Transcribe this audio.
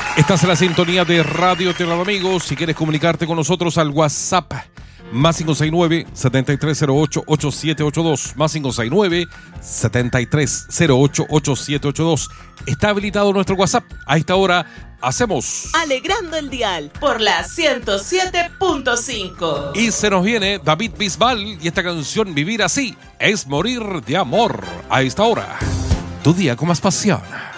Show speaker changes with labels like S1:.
S1: Estás en la sintonía de Radio Tierra Amigos. Si quieres comunicarte con nosotros al WhatsApp, más 569-7308-8782, más 569-7308-8782. Está habilitado nuestro WhatsApp. A esta hora hacemos
S2: Alegrando el Dial por la 107.5.
S1: Y se nos viene David Bisbal y esta canción Vivir Así es Morir de Amor. A esta hora, tu día con más pasión.